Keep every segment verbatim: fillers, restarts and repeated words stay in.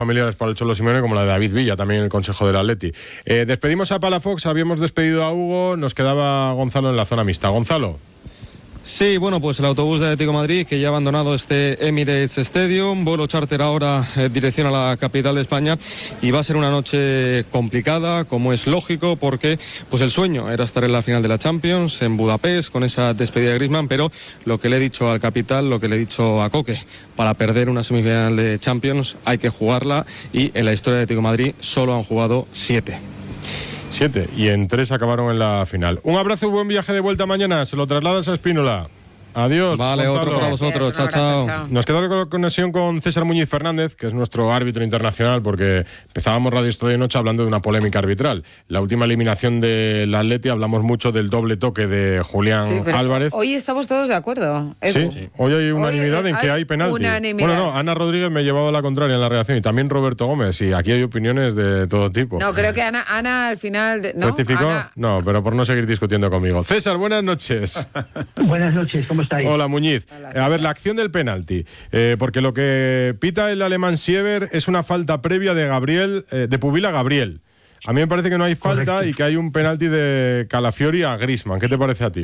familiares para el Cholo Simeone, como la de David Villa, también en el Consejo del Atleti. Eh, despedimos a Palafox, habíamos despedido a Hugo, nos quedaba Gonzalo en la zona mixta. Gonzalo. Sí, bueno, pues el autobús de Atlético de Madrid que ya ha abandonado este Emirates Stadium, vuelo charter ahora en eh, dirección a la capital de España, y va a ser una noche complicada, como es lógico, porque pues el sueño era estar en la final de la Champions en Budapest con esa despedida de Griezmann, pero lo que le he dicho al capital, lo que le he dicho a Coque, para perder una semifinal de Champions hay que jugarla, y en la historia de Atlético de Madrid solo han jugado siete. Siete, y en tres acabaron en la final. Un abrazo y buen viaje de vuelta mañana. Se lo trasladas a Espínola. Adiós. Vale, Gonzalo. otro para vosotros. Chao, chao, chao. Nos queda la conexión con César Muñiz Fernández, que es nuestro árbitro internacional, porque empezábamos Radio Estadio Noche hablando de una polémica arbitral. La última eliminación del Atleti, hablamos mucho del doble toque de Julián sí, Álvarez. Hoy estamos todos de acuerdo, Edu. Sí, sí, hoy hay unanimidad hoy, en que hay, hay penalti. Unanimidad. Bueno, no, Ana Rodríguez me llevaba la contraria en la redacción, y también Roberto Gómez, y aquí hay opiniones de todo tipo. No, creo que Ana, Ana al final... De, ¿no? ¿Rectificó? Ana... No, pero por no seguir discutiendo conmigo. César, buenas noches. Buenas noches, ¿cómo estáis? Hola, Muñiz. A ver, la acción del penalti, eh, porque lo que pita el alemán Siever es una falta previa de Gabriel, eh, de Pubil a Gabriel. A mí me parece que no hay falta. Correcto. Y que hay un penalti de Calafiori a Griezmann. ¿Qué te parece a ti?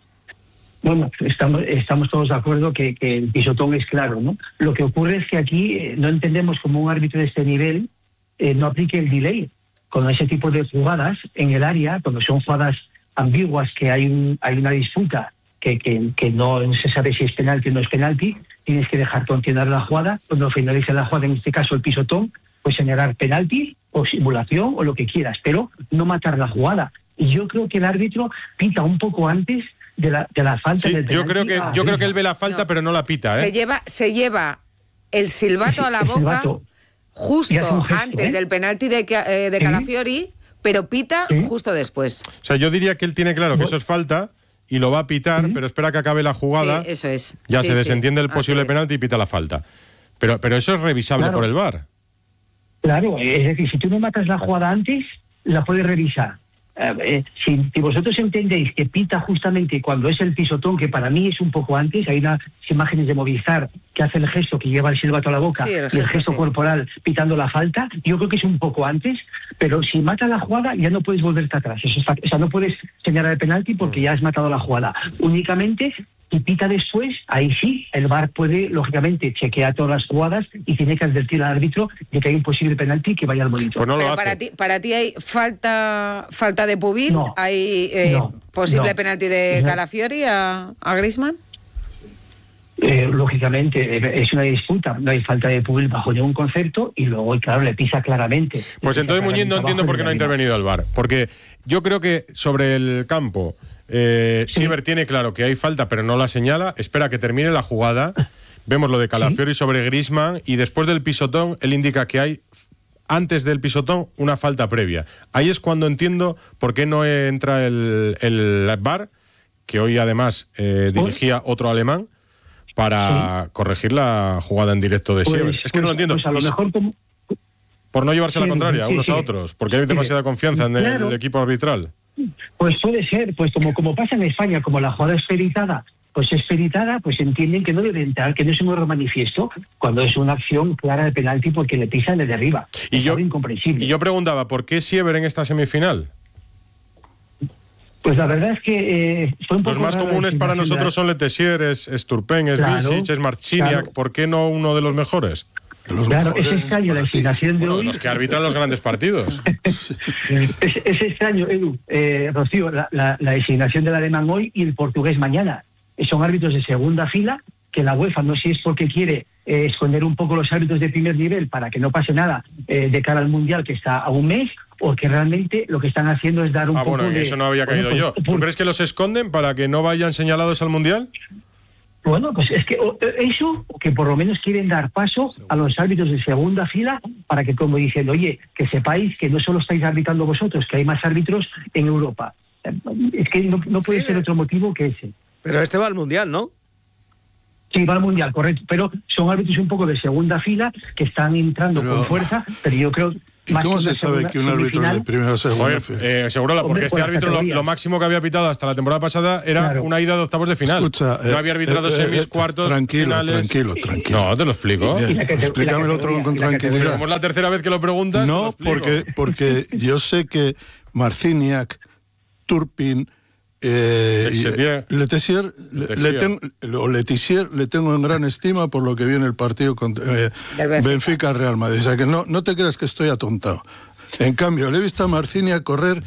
Bueno, estamos, estamos todos de acuerdo que, que el pisotón es claro, ¿no? Lo que ocurre es que aquí eh, no entendemos cómo un árbitro de este nivel eh, no aplique el delay con ese tipo de jugadas en el área, cuando son jugadas ambiguas, que hay, un, hay una disputa. Que, que, que no se sabe si es penalti o no es penalti, tienes que dejar continuar la jugada. Cuando finalice la jugada, en este caso el pisotón, pues señalar penalti o simulación o lo que quieras, pero no matar la jugada. Y yo creo que el árbitro pita un poco antes de la, de la falta sí, del penalti. Yo creo que, yo creo que él ve la falta, no, pero no la pita. ¿eh? Se lleva, se lleva el silbato a la boca silbato. justo gesto, antes ¿eh? del penalti de, eh, de Calafiori, ¿sí? pero pita ¿sí? justo después. O sea, yo diría que él tiene claro que eso es falta y lo va a pitar, ¿sí? pero espera que acabe la jugada. Sí, eso es. Ya sí, se desentiende sí. el posible penalti y pita la falta. Pero, pero eso es revisable claro. por el V A R. Claro, es decir, si tú no matas la jugada antes, la puedes revisar. Eh, si, si vosotros entendéis que pita justamente cuando es el pisotón, que para mí es un poco antes, hay unas imágenes de Movistar que hace el gesto, que lleva el silbato a la boca, sí, el gesto, y el gesto sí. corporal pitando la falta, yo creo que es un poco antes, pero si mata la jugada ya no puedes volverte atrás. Eso está, o sea, no puedes señalar el penalti porque ya has matado la jugada. Únicamente, si pita después, ahí sí, el V A R puede, lógicamente, chequear todas las jugadas y tiene que advertir al árbitro de que hay un posible penalti que vaya al monitor. Pues no lo pero hace. para ti, para ti hay falta falta de Pubil, no, hay eh, no, posible no. penalti de no. Calafiori a, a Griezmann. Eh, lógicamente es una disputa, no hay falta de Pubil bajo ningún concepto y luego, claro, le pisa claramente. Pues entonces, Muñiz, no entiendo por qué no ha intervenido el V A R. Porque yo creo que sobre el campo, eh, sí. Siever tiene claro que hay falta, pero no la señala. Espera que termine la jugada. Vemos lo de Calafiori ¿sí? sobre Griezmann y después del pisotón, él indica que hay, antes del pisotón, una falta previa. Ahí es cuando entiendo por qué no entra el, el V A R, que hoy además eh, dirigía otro alemán, para sí. corregir la jugada en directo de pues, Siever. Es que pues, no lo entiendo. Pues a lo mejor como... Por no llevarse sí, la contraria, sí, unos sí. a otros, porque hay demasiada confianza en claro. el equipo arbitral. Pues puede ser, pues como, como pasa en España, como la jugada es peritada, pues es peritada, pues entienden que no debe entrar, que no es un error manifiesto, cuando es una acción clara de penalti porque le pisan desde arriba. Y es yo, algo incomprensible. Y yo preguntaba, ¿por qué Siever en esta semifinal? Pues la verdad es que eh, fue un poco... Los más comunes para nosotros son Letessier, es, es Turpin, es claro, Visic, es Marciniak. Claro. ¿Por qué no uno de los mejores? De los claro, mejores es extraño la designación de bueno, hoy. Los que arbitran los grandes partidos. es, es extraño, Edu, eh, Rocío, la, la, la designación del alemán hoy y el portugués mañana. Son árbitros de segunda fila que la UEFA, no sé si es porque quiere eh, esconder un poco los árbitros de primer nivel para que no pase nada eh, de cara al Mundial, que está a un mes, o que realmente lo que están haciendo es dar un ah, poco bueno, de... eso no había caído bueno, yo. pues, ¿Tú por... crees que los esconden para que no vayan señalados al Mundial? Bueno, pues es que eso, que por lo menos quieren dar paso a los árbitros de segunda fila para que, como dicen, oye, que sepáis que no solo estáis arbitrando vosotros, que hay más árbitros en Europa. Es que no, no puede sí, ser otro motivo que ese. Pero este va al Mundial, ¿no? Sí, va al Mundial, correcto. Pero son árbitros un poco de segunda fila que están entrando pero... con fuerza, pero yo creo... ¿Y cómo se sabe segunda, que un árbitro es de primera o segunda? Eh, Segurola, porque Hombre, este árbitro lo, lo máximo que había pitado hasta la temporada pasada era claro. una ida de octavos de final. Escucha, no eh, había arbitrado eh, semis, eh, cuartos, tranquilo, finales. Tranquilo, tranquilo. No, te lo explico. Explícamelo otro con tranquilidad. Como es la tercera vez que lo preguntas. No, porque, porque yo sé que Marciniak, Turpin, Eh, Letessier, le, le ten, o Letessier le tengo en gran estima por lo que viene el partido contra eh, Benfica Real Madrid. O sea que no, no te creas que estoy atontado. En cambio, le he visto a Marciniak correr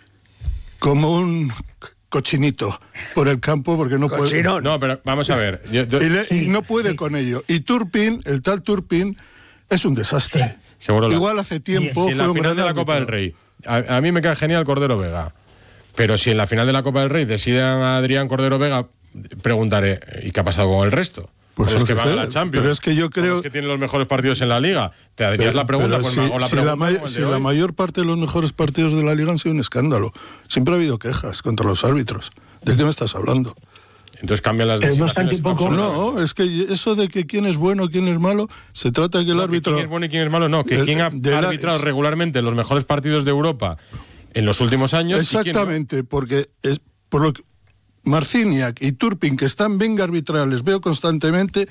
como un cochinito por el campo porque no Cochinón. puede. No, pero vamos a ver. Yo, yo... Y, le, y no puede con ello. Y Turpin, el tal Turpin, es un desastre. Seguro Igual hace tiempo si en fue la un final de la Copa del Rey. A, a mí me cae genial Cordero Vega. Pero si en la final de la Copa del Rey deciden a Adrián Cordero Vega, preguntaré, ¿y qué ha pasado con el resto? Pues los que que van sé, a la Champions. Pero es que yo creo los que tienen los mejores partidos en la Liga. Te harías pero, la pregunta, pues, si, o la si pregunta la, may, si la mayor parte de los mejores partidos de la Liga han sido un escándalo. Siempre ha habido quejas contra los árbitros. ¿De qué me estás hablando? Entonces cambian las decisiones. No, no, es que eso de que quién es bueno, quién es malo, se trata de que el no, árbitro... Que quién es bueno y quién es malo, no. Que el, quién ha arbitrado la... regularmente los mejores partidos de Europa en los últimos años. Exactamente, ¿y quién no? porque es por lo que Marciniak y Turpin, que están bien arbitrales, veo constantemente,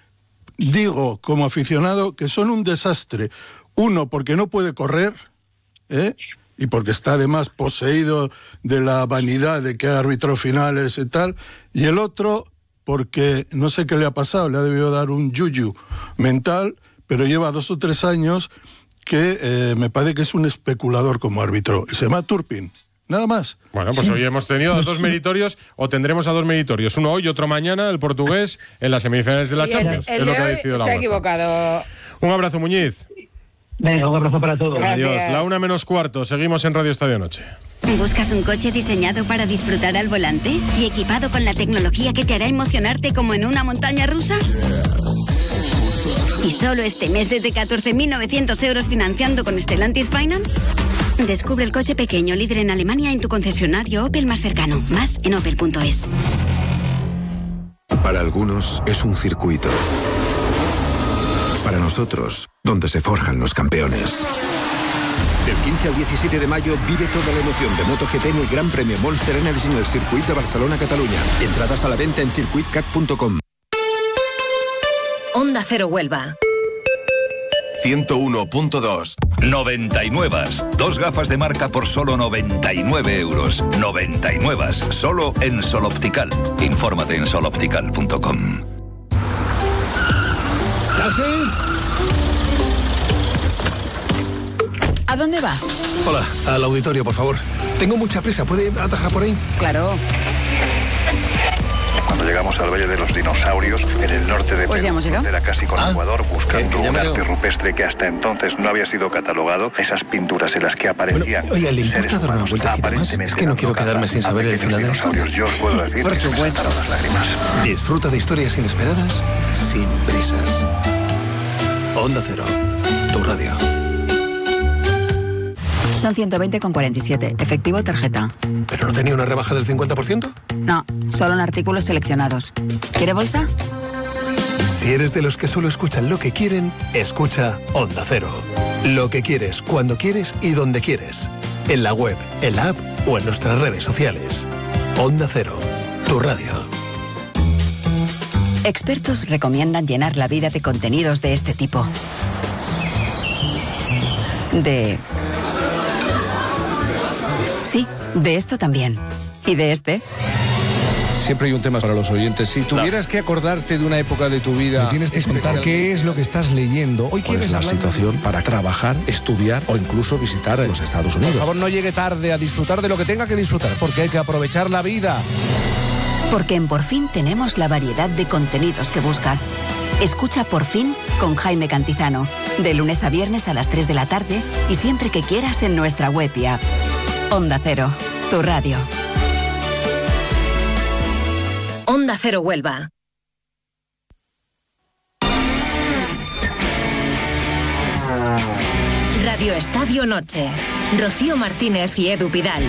digo como aficionado que son un desastre. Uno, porque no puede correr, ¿eh? Y porque está además poseído de la vanidad de que arbitró finales y tal. Y el otro, porque no sé qué le ha pasado, le ha debido dar un yuyu mental, pero lleva dos o tres años que eh, me parece que es un especulador como árbitro. Se llama Turpin. Nada más. Bueno, pues hoy hemos tenido a dos meritorios, o tendremos a dos meritorios. Uno hoy y otro mañana, el portugués, en las semifinales de la Champions. El, el es lo de que hoy se ha equivocado. Un abrazo, Muñiz. Venga, un abrazo para todos. Gracias. Adiós. La una menos cuarto. Seguimos en Radio Estadio Noche. ¿Buscas un coche diseñado para disfrutar al volante y equipado con la tecnología que te hará emocionarte como en una montaña rusa? ¿Y solo este mes desde catorce mil novecientos euros financiando con Stellantis Finance? Descubre el coche pequeño líder en Alemania en tu concesionario Opel más cercano. Más en opel punto es. Para algunos es un circuito. Para nosotros, donde se forjan los campeones. Del quince al diecisiete de mayo vive toda la emoción de MotoGP en el Gran Premio Monster Energy en el Circuit de Barcelona-Cataluña. Entradas a la venta en circuit cat punto com. Onda Cero Huelva. ciento uno punto dos. noventa y nueve. Dos gafas de marca por solo noventa y nueve euros. noventa y nueve. Solo en Sol Optical. Infórmate en sol optical punto com. ¿Taxi? ¿A dónde va? Hola, al auditorio, por favor. Tengo mucha prisa. ¿Puede atajar por ahí? Claro. Cuando llegamos al Valle de los Dinosaurios, en el norte de pues Perú, ya hemos llegado. era casi con ah, Ecuador, buscando que, que un arte rupestre que hasta entonces no había sido catalogado. Esas pinturas en las que aparecían. Bueno, oiga, ¿le importa dar una vueltecita más? Es que no quiero quedarme sin saber el final de la historia. Yo os puedo decir por supuesto. Las lágrimas. Disfruta de historias inesperadas sin prisas. Onda Cero, tu radio. Son ciento veinte con cuarenta y siete. Efectivo o tarjeta. ¿Pero no tenía una rebaja del cincuenta por ciento? No, solo en artículos seleccionados. ¿Quiere bolsa? Si eres de los que solo escuchan lo que quieren, escucha Onda Cero. Lo que quieres, cuando quieres y donde quieres. En la web, en la app o en nuestras redes sociales. Onda Cero, tu radio. Expertos recomiendan llenar la vida de contenidos de este tipo. De... Sí, de esto también. ¿Y de este? Siempre hay un tema para los oyentes. Si tuvieras que acordarte de una época de tu vida... Me tienes que contar qué es lo que estás leyendo. Hoy quieres la situación para trabajar, estudiar o incluso visitar los Estados Unidos. Por favor, no llegue tarde a disfrutar de lo que tenga que disfrutar, porque hay que aprovechar la vida. Porque en Por Fin tenemos la variedad de contenidos que buscas. Escucha Por Fin con Jaime Cantizano. De lunes a viernes a las tres de la tarde y siempre que quieras en nuestra web y app. Onda Cero, tu radio. Onda Cero Huelva. Radio Estadio Noche. Rocío Martínez y Edu Pidal.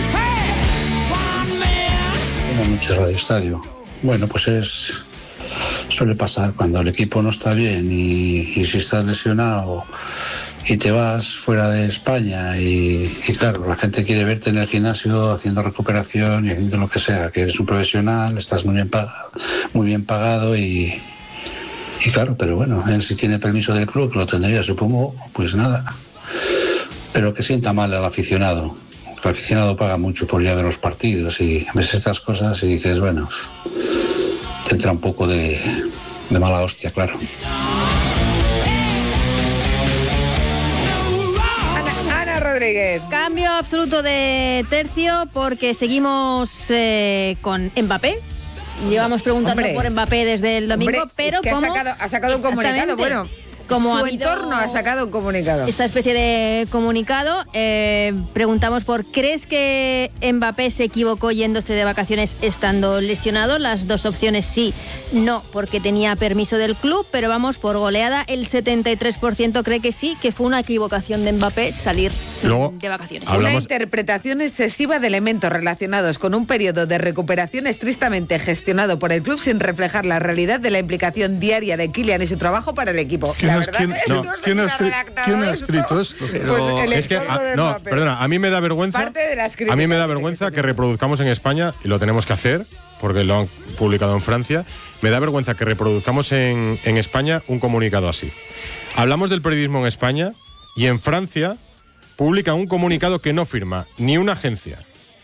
Buenas noches, Radio Estadio. Bueno, pues es... suele pasar cuando el equipo no está bien y, y si estás lesionado y te vas fuera de España y, y claro, la gente quiere verte en el gimnasio haciendo recuperación y haciendo lo que sea, que eres un profesional, estás muy bien pagado, muy bien pagado y, y claro, pero bueno, él si tiene permiso del club, que lo tendría, supongo, pues nada. Pero que sienta mal al aficionado. El aficionado paga mucho por ir a ver los partidos y ves estas cosas y dices, bueno, te entra un poco de, de mala hostia, claro. Rodríguez. Cambio absoluto de tercio porque seguimos eh, con Mbappé. Llevamos preguntando Hombre, por Mbappé desde el domingo, hombre, pero es que como ha sacado, ha sacado un comunicado, bueno, como su ha habido entorno ha sacado un comunicado. esta especie de comunicado, eh, preguntamos por ¿crees que Mbappé se equivocó yéndose de vacaciones estando lesionado? Las dos opciones sí, no, porque tenía permiso del club, pero vamos, por goleada el setenta y tres por ciento cree que sí, que fue una equivocación de Mbappé salir Luego, de vacaciones. Hablamos... Una interpretación excesiva de elementos relacionados con un periodo de recuperación estrictamente gestionado por el club sin reflejar la realidad de la implicación diaria de Kylian y su trabajo para el equipo. La verdad ¿Quién, es no, no sé ¿quién, ha, quién ha escri- ¿quién ha escrito esto? Pero Pues el es que, entorno a, de no, Mbappé. perdona, a mí me da vergüenza. Parte de las a mí me da críticas vergüenza que reproduzcamos en España, y lo tenemos que hacer, porque lo han publicado en Francia, me da vergüenza que reproduzcamos en, en España un comunicado así. Hablamos del periodismo en España y en Francia publica un comunicado que no firma ni una agencia,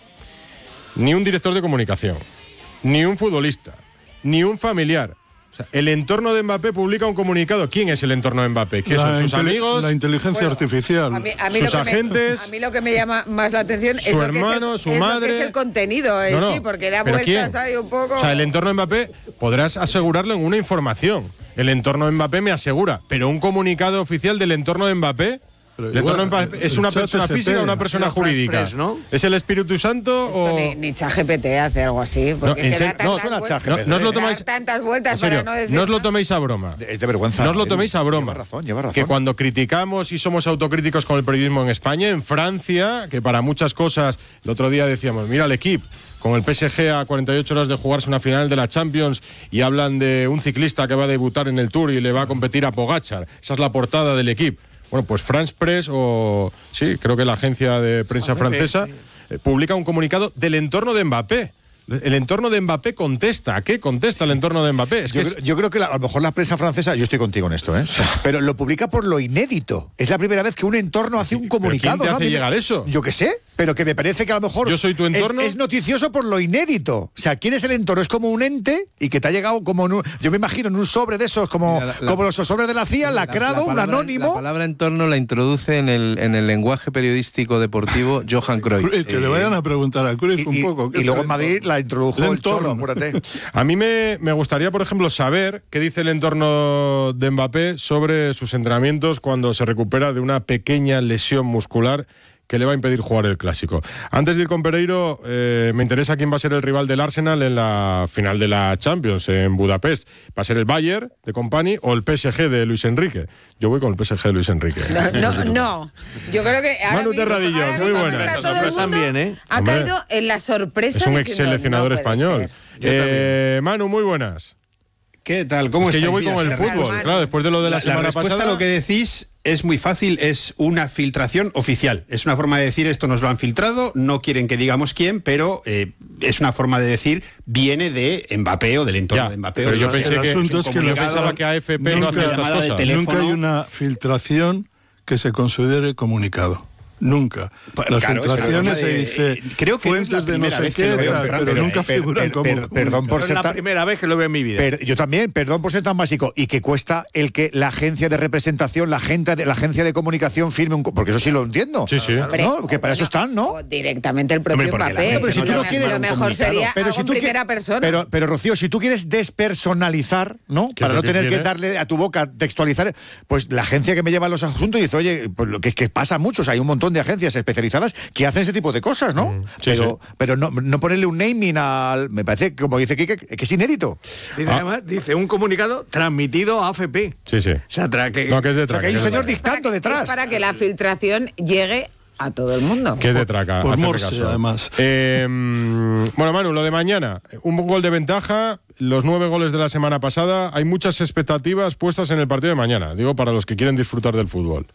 ni un director de comunicación, ni un futbolista, ni un familiar. O sea, el entorno de Mbappé publica un comunicado. ¿Quién es el entorno de Mbappé? ¿Quién son sus amigos? La inteligencia Bueno, artificial. A mí, a mí sus lo que agentes. Me, a mí lo que me llama más la atención es, Su lo, hermano, que es su el, es madre. lo que es el contenido en No, no, sí, porque da ¿pero vueltas quién? ahí un poco. O sea, el entorno de Mbappé podrás asegurarlo en una información. El entorno de Mbappé me asegura, pero un comunicado oficial del entorno de Mbappé. El entorno de Mbappé ¿es una persona física o una persona jurídica? Press, ¿no? ¿Es el Espíritu Santo Esto o...? ni, ni ChatGPT hace algo así, porque No, en es que serio, da no, tantas, suena vueltas, ChatGPT. No, no os lo da tomáis- tantas vueltas En serio, para no decir no os lo nada. toméis a broma. Es de vergüenza. No os lo ¿eh? toméis a broma. Lleva razón, lleva razón. Que cuando criticamos y somos autocríticos con el periodismo en España, en Francia, que para muchas cosas, el otro día decíamos, mira el equipo, con el P S G a cuarenta y ocho horas de jugarse una final de la Champions y hablan de un ciclista que va a debutar en el Tour y le va a competir a Pogačar. Esa es la portada del equipo. Bueno, pues France Press o... Sí, creo que la agencia de prensa francesa eh, publica un comunicado del entorno de Mbappé. El entorno de Mbappé contesta. ¿A qué contesta el entorno de Mbappé? Es yo, que creo, es... yo creo que la, a lo mejor la prensa francesa, yo estoy contigo en esto, ¿eh? Pero lo publica por lo inédito. Es la primera vez que un entorno hace un comunicado. ¿Quién te ¿no? hace A mí me- llegar eso? Yo qué sé, pero que me parece que a lo mejor Yo soy tu entorno. Es, es noticioso por lo inédito. O sea, ¿quién es el entorno? Es como un ente y que te ha llegado como en un, yo me imagino en un sobre de esos, como, Mira, la- como los sobres de la C I A, La- lacrado, la palabra- un anónimo. La palabra entorno la introduce en el, en el lenguaje periodístico deportivo Johan Cruyff. Que le vayan a preguntar a Cruyff un y, poco. ¿qué y es luego el en Madrid entorno? la introdujo El el Cholo, entorno. acuérdate. A mí me, me gustaría, por ejemplo, saber qué dice el entorno de Mbappé sobre sus entrenamientos cuando se recupera de una pequeña lesión muscular que le va a impedir jugar el Clásico. Antes de ir con Pereiro, eh, me interesa quién va a ser el rival del Arsenal en la final de la Champions en Budapest. ¿Va a ser el Bayern de Company o el P S G de Luis Enrique? Yo voy con el P S G de Luis Enrique. No, no, no. Yo creo que ahora Manu mismo- Terradillo, ahora muy mismo buena. está Esa todo el sorpresa mundo también, ¿eh? Ha Hombre, caído en la sorpresa. Es un diciendo, ex seleccionador no puede español. ser. Eh, Manu, muy buenas. ¿Qué tal? ¿Cómo Es que yo voy estáis? con el Mira, fútbol. Manu. Claro, después de lo de la, La, la semana respuesta pasada. a lo que decís es muy fácil, es una filtración oficial. Es una forma de decir esto nos lo han filtrado, no quieren que digamos quién, pero eh, es una forma de decir viene de Mbappé o del entorno Ya, de Mbappé. pero o yo de- pensé El que- asunto es que yo los- pensaba que A F P no nunca- hacía estas llamada de cosas. teléfono. Nunca hay una filtración que se considere comunicado. Nunca. Pues, Las claro, filtraciones es una se cosa de- dice eh, creo que fuentes es la de no primera sé vez que qué, lo veo en tal, Francia, pero pero, nunca per- figuran per- como per- perdón comunicado. por Es ser la tan- primera vez que lo veo en mi vida. Per- yo también, perdón por ser tan básico, y que cuesta el que la agencia de representación, la agencia de, la agencia de comunicación firme un... co- Porque eso sí lo entiendo. Sí, sí. Hombre, ¿No? Que para eso están, ¿no? O directamente el propio Hombre, porque la Mbappé. gente- pero si tú no Lo quieres lo un mejor comunicado. sería Pero algo si en tú qui- primera persona. Pero, pero Rocío, si tú quieres despersonalizar, ¿no? ¿Qué Para es no lo que tener que quiere? darle a tu boca textualizar, pues la agencia que me lleva los asuntos dice, oye, pues lo que, que pasa mucho, o sea, hay un montón de agencias especializadas que hacen ese tipo de cosas, ¿no? Mm, sí, pero sí. pero no, no ponerle un naming al... Me parece, como dice Quique, que es inédito. Dice, Ah. además, dice un comunicado transmitido a A F P. Sí, sí. O sea, tra- que, No, que es de O sea, traca. que hay un que es de señor traca. dictando detrás. Es para que la filtración llegue a todo el mundo. Que es de traca. Por hacerle Morse, caso. además. Eh, bueno, Manu, lo de mañana. Un gol de ventaja, los nueve goles de la semana pasada. Hay muchas expectativas puestas en el partido de mañana. Digo, para los que quieren disfrutar del fútbol.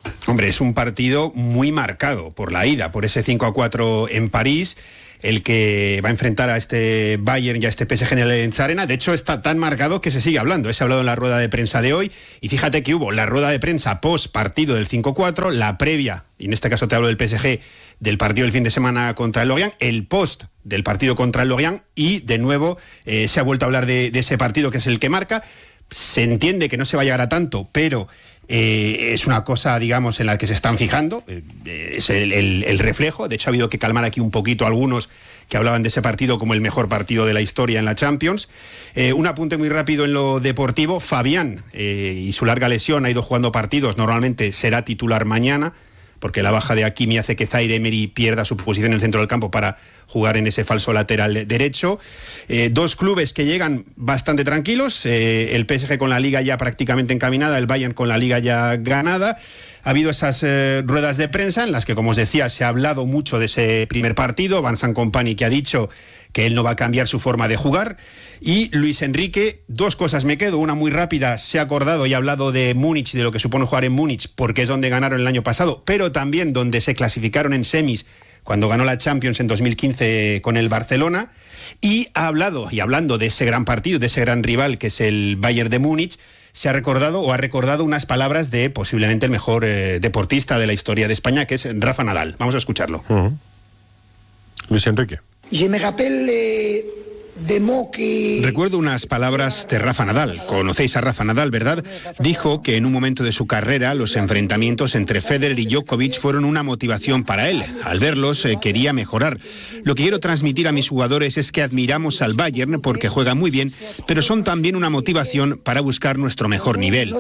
Hombre, es un partido muy marcado por la ida, por ese cinco a cuatro en París, el que va a enfrentar a este Bayern y a este P S G en el Allianz Arena. De hecho, está tan marcado que se sigue hablando. Se ha hablado en la rueda de prensa de hoy, y fíjate que hubo la rueda de prensa post partido del cinco cuatro, la previa, y en este caso te hablo del P S G, del partido del fin de semana contra el Lorient, el post del partido contra el Lorient, y de nuevo eh, se ha vuelto a hablar de, de ese partido que es el que marca. Se entiende que no se va a llegar a tanto, pero eh, es una cosa, digamos, en la que se están fijando, eh, es el, el, el reflejo. De hecho, ha habido que calmar aquí un poquito a algunos que hablaban de ese partido como el mejor partido de la historia en la Champions. Eh, un apunte muy rápido en lo deportivo. Fabián eh, y su larga lesión, ha ido jugando partidos, normalmente será titular mañana, porque la baja de Hakimi hace que Zaire Emery pierda su posición en el centro del campo para jugar en ese falso lateral derecho. Eh, dos clubes que llegan bastante tranquilos, eh, el P S G con la Liga ya prácticamente encaminada, el Bayern con la Liga ya ganada. Ha habido esas eh, ruedas de prensa en las que, como os decía, se ha hablado mucho de ese primer partido. Vincent Kompany, que ha dicho que él no va a cambiar su forma de jugar. Y Luis Enrique, dos cosas me quedo. Una muy rápida, se ha acordado y ha hablado de Múnich, de lo que supone jugar en Múnich, porque es donde ganaron el año pasado, pero también donde se clasificaron en semis cuando ganó la Champions en dos mil quince con el Barcelona. Y ha hablado, y hablando de ese gran partido, de ese gran rival que es el Bayern de Múnich, se ha recordado o ha recordado unas palabras de posiblemente el mejor eh, deportista de la historia de España, que es Rafa Nadal. Vamos a escucharlo. Uh-huh. Luis Enrique. Je me rappelle de mots que... Recuerdo unas palabras de Rafa Nadal. Conocéis a Rafa Nadal, ¿verdad? Dijo que en un momento de su carrera los enfrentamientos entre Federer y Djokovic fueron una motivación para él. Al verlos eh, quería mejorar. Lo que quiero transmitir a mis jugadores es que admiramos al Bayern porque juega muy bien, pero son también una motivación para buscar nuestro mejor nivel.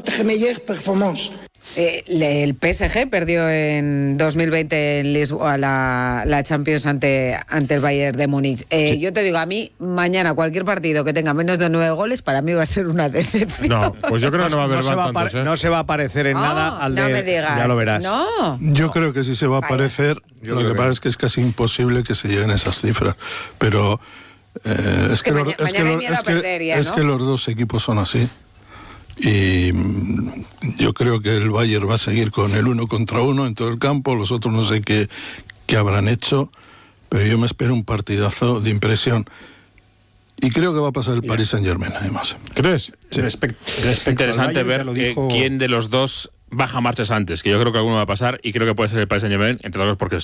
Eh, el P S G perdió en dos mil veinte en Lisboa la, la Champions ante, ante el Bayern de Múnich. Eh, sí. Yo te digo, a mí, mañana cualquier partido que tenga menos de nueve goles, para mí va a ser una decepción. No, pues yo creo que no va a haber no, se va, tantos, ¿eh? no se va a parecer en oh, nada al no de... me digas. Ya lo verás. No. Yo creo que sí se va a parecer. Lo que, que pasa es que es casi imposible que se lleguen a esas cifras. Pero eh, es, que, que, lo, es, que, lo, es, que, perdería, es ¿no? que los dos equipos son así. Y yo creo que el Bayern va a seguir con el uno contra uno en todo el campo. Los otros no sé qué, qué habrán hecho, pero yo me espero un partidazo de impresión. Y creo que va a pasar el Mira. Paris Saint-Germain, además. ¿Crees? Sí. Respect, es interesante Bayern, ver dijo... eh, quién de los dos baja marchas antes, que yo creo que alguno va a pasar, y creo que puede ser el Paris Saint-Germain, entre otros porque